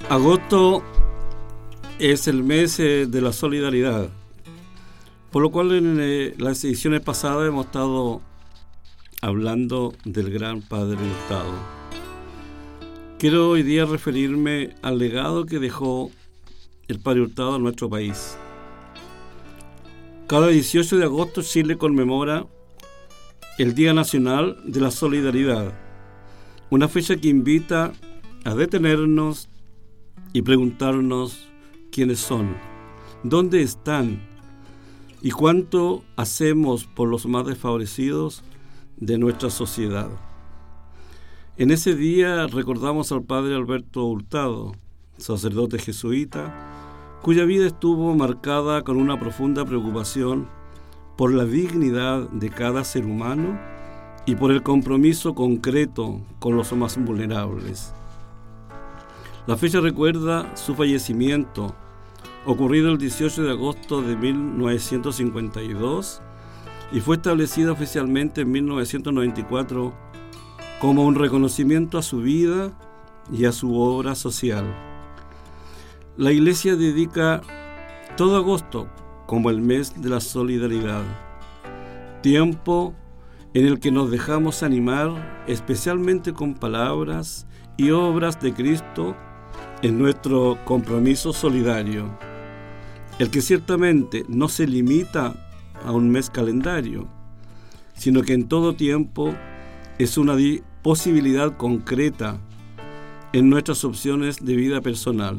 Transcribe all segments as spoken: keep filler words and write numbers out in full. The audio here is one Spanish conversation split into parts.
Agosto es el mes eh, de la solidaridad, por lo cual en eh, las ediciones pasadas hemos estado hablando del gran Padre Hurtado. Quiero hoy día referirme al legado que dejó el Padre Hurtado en nuestro país. Cada dieciocho de agosto Chile conmemora el Día Nacional de la Solidaridad, una fecha que invita a detenernos y preguntarnos quiénes son, dónde están y cuánto hacemos por los más desfavorecidos de nuestra sociedad. En ese día recordamos al Padre Alberto Hurtado, sacerdote jesuita, cuya vida estuvo marcada con una profunda preocupación por la dignidad de cada ser humano y por el compromiso concreto con los más vulnerables. La fecha recuerda su fallecimiento, ocurrido el dieciocho de agosto de mil novecientos cincuenta y dos, y fue establecida oficialmente en mil novecientos noventa y cuatro como un reconocimiento a su vida y a su obra social. La Iglesia dedica todo agosto como el mes de la solidaridad, tiempo en el que nos dejamos animar especialmente con palabras y obras de Cristo en nuestro compromiso solidario, el que ciertamente no se limita a un mes calendario, sino que en todo tiempo es una di- posibilidad concreta en nuestras opciones de vida personal.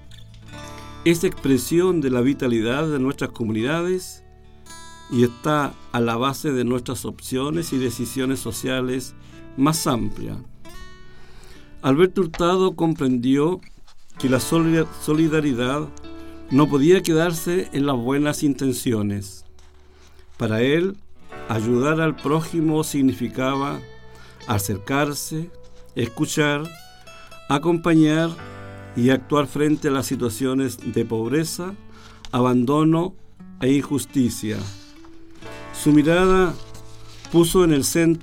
Es expresión de la vitalidad de nuestras comunidades y está a la base de nuestras opciones y decisiones sociales más amplias. Alberto Hurtado comprendió que la solidaridad no podía quedarse en las buenas intenciones. Para él, ayudar al prójimo significaba acercarse, escuchar, acompañar y actuar frente a las situaciones de pobreza, abandono e injusticia. Su mirada puso en el centro